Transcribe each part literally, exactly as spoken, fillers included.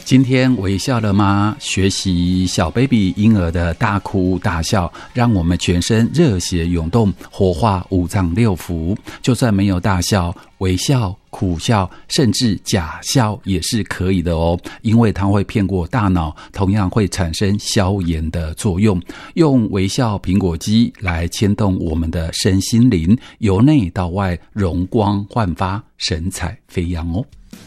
今天微笑了吗？学习小 baby 婴儿的大哭大笑，让我们全身热血涌动，活化五脏六腑。就算没有大笑，微笑、苦笑，甚至假笑也是可以的哦，因为它会骗过大脑，同样会产生消炎的作用。用微笑苹果肌来牵动我们的身心灵，由内到外容光焕发，神采飞扬哦。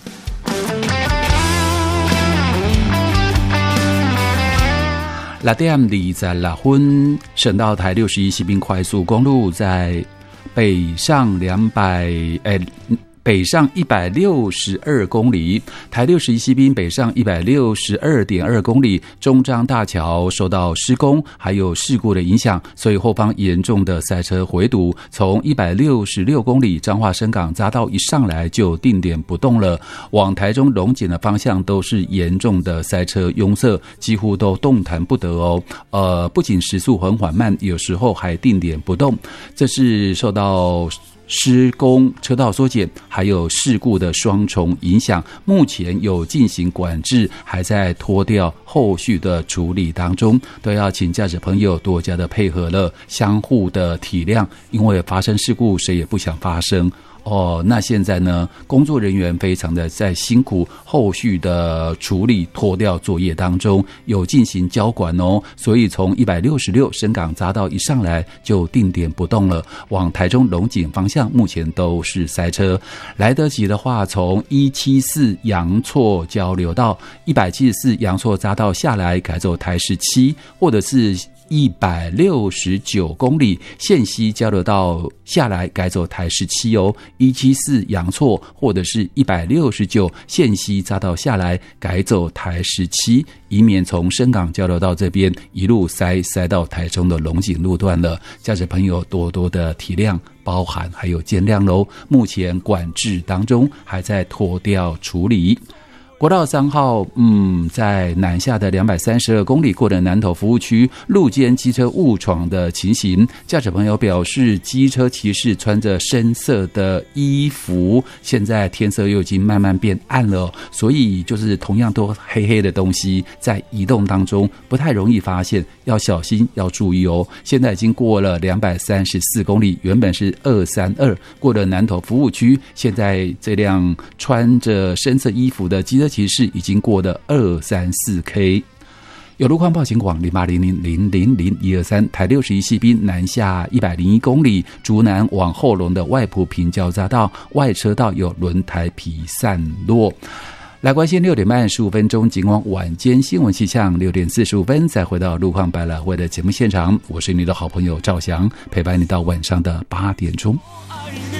六点二十六分，省道台六十一西滨快速公路在北上两百诶。北上一百六十二公里，台六十一西滨北上一百六十二点二公里，中彰大桥受到施工还有事故的影响，所以后方严重的塞车回堵，从一百六十六公里彰化深港匝道一上来就定点不动了，往台中龙井的方向都是严重的塞车拥塞，几乎都动弹不得哦。呃，不仅时速很缓慢，有时候还定点不动，这是受到施工、车道缩减还有事故的双重影响，目前有进行管制，还在拖吊后续的处理当中，都要请驾驶朋友多加的配合了，相互的体谅，因为发生事故谁也不想发生哦，那现在呢，工作人员非常的在辛苦后续的处理拖吊作业当中，有进行交管哦，所以从一百六十六深港匝道一上来就定点不动了，往台中龙井方向目前都是塞车，来得及的话，从一七四阳错交流道、一百七十四阳错匝道下来改走台十七，或者是一百六十九公里线西交流道下来改走台十七哦，一七四阳错或者是一百六十九线西匝道下来改走台十七，以免从深港交流道这边一路塞塞到台中的龙井路段了，驾驶朋友多多的体谅包涵还有见谅咯，目前管制当中，还在拖吊处理。国道三号，嗯，在南下的两百三十二公里过的南投服务区，路肩机车误闯的情形，驾驶朋友表示，机车骑士穿着深色的衣服，现在天色又已经慢慢变暗了，所以就是同样都黑黑的东西在移动当中，不太容易发现，要小心要注意哦。现在已经过了两百三十四公里，原本是二三二，过了南投服务区，现在这辆穿着深色衣服的机车骑士已经过了二三四 K。 有路况报警广零八零零零零零一二三，台六十一西滨南下一百零一公里，竹南往后龙的外埔平交匝道外车道有轮胎皮散落。来关心六点半十五分钟，警广晚间新闻气象，六点四十五分再回到路况百老汇的节目现场，我是你的好朋友赵翔，陪伴你到晚上的八点钟。